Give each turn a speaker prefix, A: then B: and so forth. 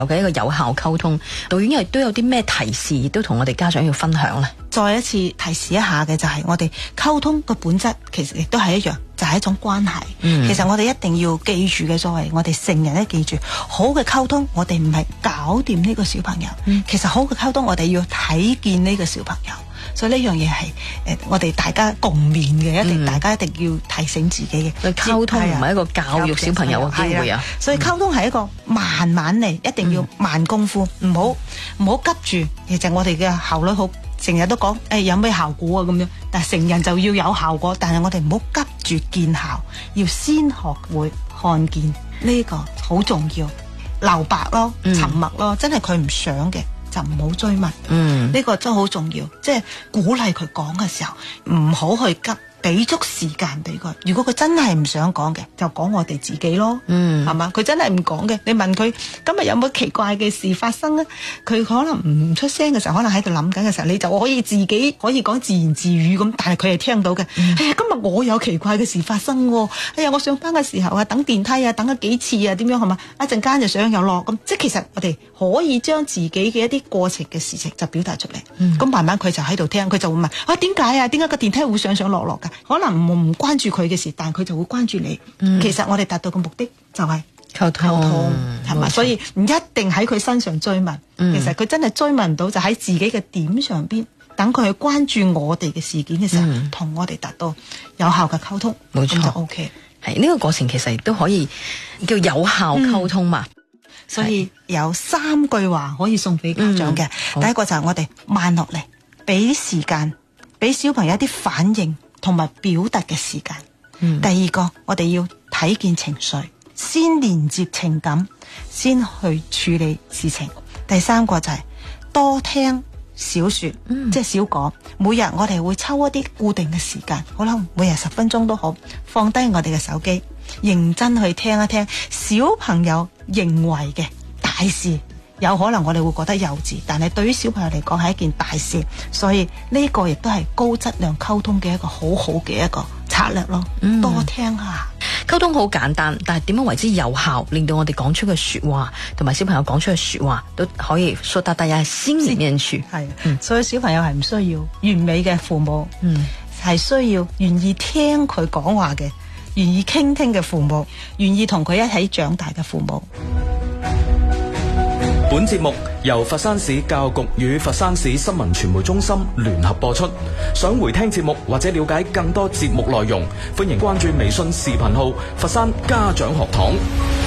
A: 嘅一個有效溝通，導演亦都有啲咩提示，亦都同我哋家長要分享呢？
B: 再一次提示一下嘅就係我哋溝通嘅本質，其實亦都係一樣，就係一種關係。其實我哋一定要記住嘅，作為我哋成人咧，記住好嘅溝通，我哋唔係搞掂呢個小朋友。其實好嘅溝通，我哋要睇見呢個小朋友。所以呢樣嘢係我哋大家共勉嘅，大家一定要提醒自己嘅。
A: 溝通唔係一個教育小朋友嘅機會啊。
B: 所以溝通係一個慢慢嚟，一定要慢功夫，唔好急住。其實我哋嘅效率好，成日都講有咩效果啊咁樣，但係成人就要有效果，但係我哋唔好急住見效，要先學會看見，呢個好重要。留白咯，沉默咯，真係佢唔想嘅，就唔好追問，呢個真係好重要，即係鼓勵佢講嘅時候，唔好去急，俾足時間俾佢。如果佢真係唔想講嘅，就講我哋自己咯，係嘛？佢真係唔講嘅，你問佢今日有冇奇怪嘅事發生啊？佢可能唔出聲嘅時候，可能喺度諗緊嘅時候，你就可以自己可以講自言自語咁，但係佢係聽到嘅。哎呀，今日我有奇怪嘅事發生喎！哎呀，我上班嘅時候啊，等電梯啊，等咗幾次啊，點樣係嘛？一陣間就上又落咁，即係其實我哋可以將自己嘅一啲過程嘅事情就表達出嚟。咁慢慢佢就喺度聽，佢就會問啊，點解啊？點解個電梯會上上落落㗎？可能唔關注佢嘅事，但係佢就會關注你。其實我哋達到嘅目的就係溝通，係嘛？所以唔一定喺佢身上追問。其實佢真係追問到，就喺自己嘅點上邊，等佢去關注我哋嘅事件嘅時候，同我哋達到有效嘅溝通，冇錯，咁就 OK。
A: 係呢個過程其實亦都可以叫有效溝通嘛。
B: 所以有3句話可以送俾家長嘅。第一個就係我哋慢落嚟，俾時間，俾小朋友一啲反應同埋表達嘅時間。第二個，我哋要睇見情緒，先連接情感，先去處理事情。第三個就係多聽少說，即係少講。每日我哋會抽一啲固定嘅時間，可能每日10分鐘都好，放低我哋嘅手機，認真去聽一聽小朋友認為嘅大事。有可能我哋會覺得幼稚，但係對於小朋友嚟講係一件大事，所以呢個亦都係高質量溝通嘅一個好好嘅一個策略咯。多聽下。
A: 溝通好簡單，但係點樣為之有效，令到我哋講出嘅說話同埋小朋友講出嘅說話都可以說到大家心裏面去。係，
B: 所以小朋友係唔需要完美嘅父母，係需要願意聽佢講話嘅，願意傾聽嘅父母，願意同佢一起長大嘅父母。
C: 本節目由佛山市教育局與佛山市新聞傳媒中心聯合播出。想回聽節目或者了解更多節目內容，歡迎關注微信視頻號佛山家長學堂。